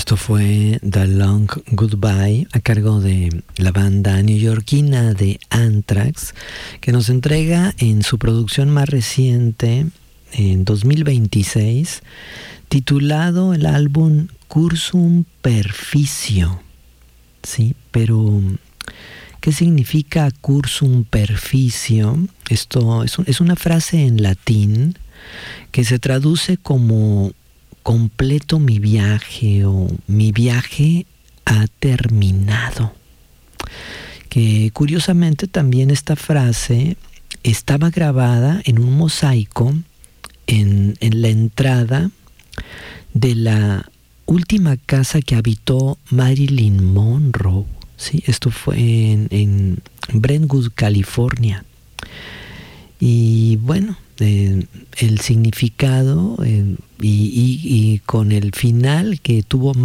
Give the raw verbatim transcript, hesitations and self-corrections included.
Esto fue The Long Goodbye a cargo de la banda neoyorquina de Anthrax, que nos entrega en su producción más reciente, en dos mil veintiséis, titulado el álbum Cursum Perficio. Sí, pero ¿qué significa Cursum Perficio? Esto es, un, es una frase en latín que se traduce como completo mi viaje o mi viaje ha terminado. Que curiosamente también esta frase estaba grabada en un mosaico en, en la entrada de la última casa que habitó Marilyn Monroe. ¿Sí? Esto fue en, en Brentwood, California. Y bueno, eh, el significado eh, y, y, y con el final que tuvo